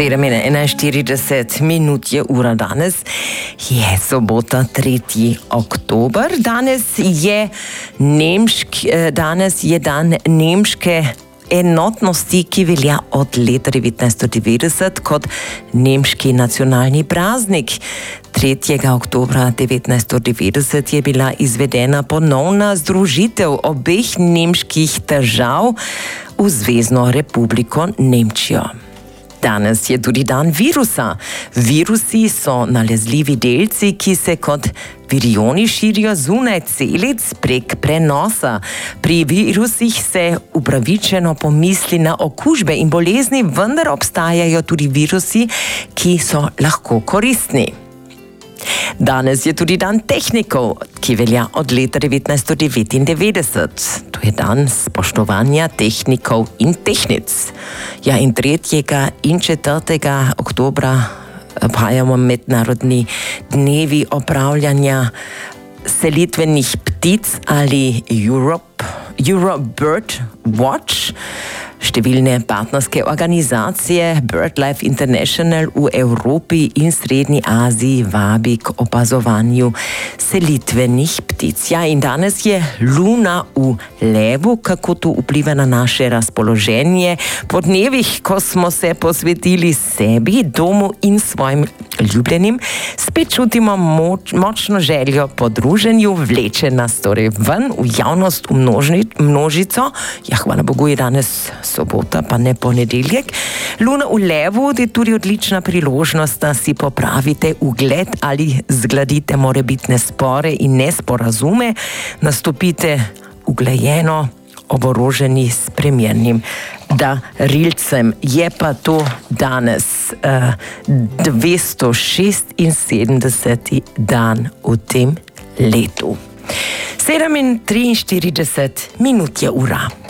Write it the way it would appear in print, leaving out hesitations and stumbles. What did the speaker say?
7:41 minut je ura danes. Je sobota, 3. oktober. Danes je dan nemške enotnosti, ki velja od leta 1990 kot nemški nacionalni praznik. 3. oktobra 1990 je bila izvedena ponovna združitev obeh nemških držav v Zvezno republiko Nemčijo. Danes je tudi dan virusa. Virusi so nalezljivi delci, ki se kot virioni širijo zunaj celic prek prenosa. Pri virusih se upravičeno pomisli na okužbe in bolezni, vendar obstajajo tudi virusi, ki so lahko koristni. Danes je tudi dan tehnikov, ki velja od leta 1999. To je dan spoštovanja tehnikov in tehnic. Ja, in 3. in 4. oktobra obhajamo mednarodni dnevi opravljanja selitvenih ptic ali Euro Bird Watch. Številne partnerske organizacije BirdLife International v Evropi in Srednji Aziji vabi k opazovanju selitvenih ptic. Ja, in danes je luna v levu, kako to vpliva na naše razpoloženje. Po dnevih, ko smo se posvetili sebi, domu in svojim ljubljenim, spet čutimo močno željo po druženju, vleče nas torej ven v javnost, v množico. Ja, hvala Bogu, je danes sobota, pa ne ponedeljek. Luna v levu je tudi odlična priložnost, da si popravite ugled ali zgladite morebitne spore in nesporazume, nastopite uglajeno, oboroženi s primernim darilcem. Je pa to danes 276. dan v tem letu. 7:43 minut je ura.